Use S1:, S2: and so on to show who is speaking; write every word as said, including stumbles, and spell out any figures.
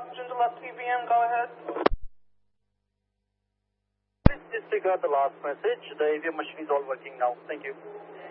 S1: oxygen to last three P M, go ahead.
S2: Please disregard the last message. The A V M machine is all working now. Thank you.